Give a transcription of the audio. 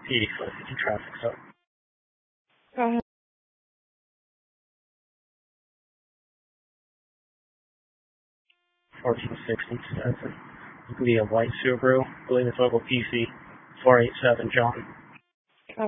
PD 450 traffic stop. Go ahead. 1460 Stanford. It could be a white Subaru. I believe it's local PC 487 John.